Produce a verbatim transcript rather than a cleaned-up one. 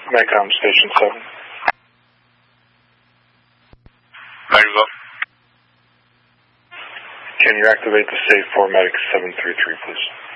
Macom Station seven. Very well. Can you activate the save for Medic seven three three, please?